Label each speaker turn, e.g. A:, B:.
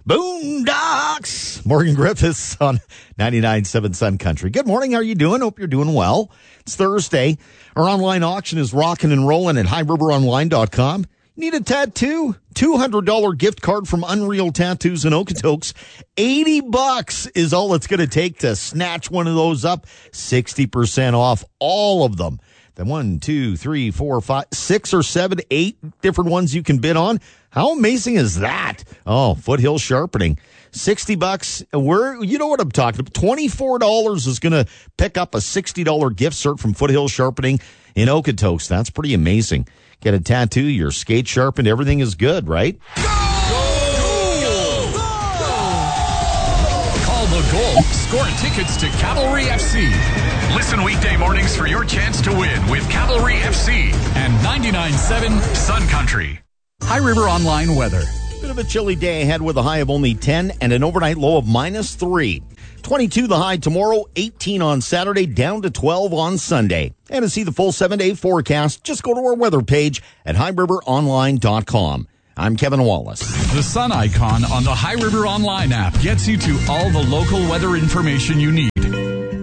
A: Boondocks. Morgan Griffiths on 99.7 Sun Country. Good morning. How are you doing? Hope you're doing well. It's Thursday. Our online auction is rocking and rolling at highriveronline.com. Need a tattoo? $200 gift card from Unreal Tattoos in Okotoks. $80 is all it's going to take to snatch one of those up. 60% off all of them. Then 1, 2, 3, 4, 5, 6 or 7, 8 different ones you can bid on. How amazing is that? Oh, Foothill Sharpening. $60. You know what I'm talking about. $24 is going to pick up a $60 gift cert from Foothill Sharpening in Okotoks. That's pretty amazing. Get a tattoo, your skate sharpened, everything is good, right?
B: Go! Call the goal. Score tickets to Cavalry FC. Listen weekday mornings for your chance to win with Cavalry FC and 99.7 Sun Country. High River Online weather.
A: Bit of a chilly day ahead with a high of only 10 and an overnight low of -3. 22 the high tomorrow, 18 on Saturday, down to 12 on Sunday. And to see the full 7-day forecast, just go to our weather page at highriveronline.com. I'm Kevin Wallace.
B: The sun icon on the High River Online app gets you to all the local weather information you need.